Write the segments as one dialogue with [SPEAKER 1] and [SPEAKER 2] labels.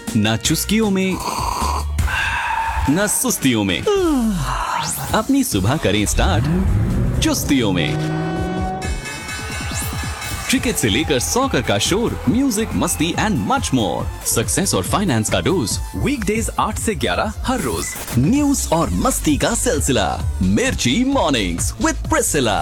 [SPEAKER 1] ना चुस्कियों में, ना सुस्तियों में, अपनी सुबह करें स्टार्ट चुस्तियों में। क्रिकेट से लेकर सॉकर का शोर, म्यूजिक, मस्ती एंड मच मोर। सक्सेस और फाइनेंस का डोज, वीकडेज 8 से 11 हर रोज। न्यूज और मस्ती का सिलसिला, मिर्ची mornings with Priscilla.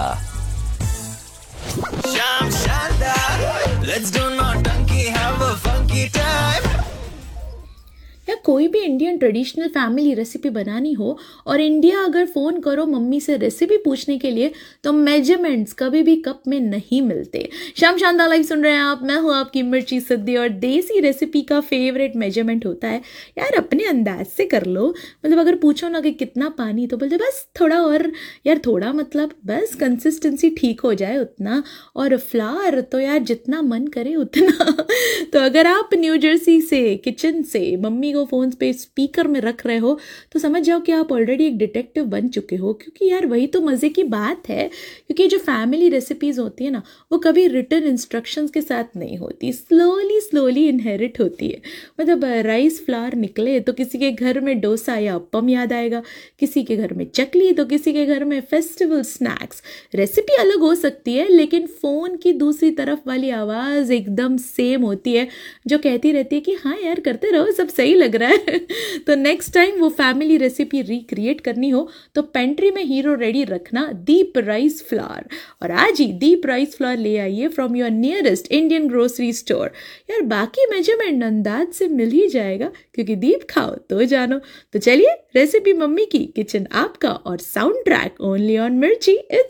[SPEAKER 2] Sham Shanda, let's do naughty, have a funky time.
[SPEAKER 3] या कोई भी इंडियन ट्रेडिशनल फैमिली रेसिपी बनानी हो और इंडिया अगर फ़ोन करो मम्मी से रेसिपी पूछने के लिए तो मेजरमेंट्स कभी भी कप में नहीं मिलते। शाम शानदार लाइव सुन रहे हैं आप, मैं हूँ आपकी मिर्ची सिद्धि। और देसी रेसिपी का फेवरेट मेजरमेंट होता है यार अपने अंदाज से कर लो। मतलब अगर पूछो ना कि कितना पानी तो बोलते बस थोड़ा और, यार थोड़ा मतलब बस कंसिस्टेंसी ठीक हो जाए उतना। और फ्लावर तो यार जितना मन करे उतना। तो अगर आप न्यू जर्सी से किचन से मम्मी को फोन पे स्पीकर में रख रहे हो तो समझ जाओ कि आप ऑलरेडी एक डिटेक्टिव बन चुके हो, क्योंकि यार वही तो मज़े की बात है। क्योंकि जो फैमिली रेसिपीज़ होती है ना वो कभी रिटन इंस्ट्रक्शंस के साथ नहीं होती, स्लोली इनहेरिट होती है। मतलब राइस फ्लावर निकले तो किसी के घर में डोसा या अप्पम याद आएगा, किसी के घर में चकली तो किसी के घर में फेस्टिवल स्नैक्स। रेसिपी अलग हो सकती है लेकिन फ़ोन की दूसरी तरफ वाली आवाज़ एकदम सेम होती है, जो कहती रहती है कि हाँ यार करते रहो, सब सही लग रहा है। तो नेक्स्ट टाइम वो फैमिली रेसिपी रिक्रिएट करनी हो तो पेंट्री में हीरो रेडी रखना, दीप राइस फ्लावर। और आज ही दीप राइस फ्लावर ले आइए from your nearest Indian grocery store. यार बाकी मेजरमेंट अंदाज से मिल ही जाएगा, क्योंकि दीप खाओ तो जानो। तो चलिए, रेसिपी मम्मी की, किचन आपका और साउंड ट्रैक ओनली ऑन मिर्ची।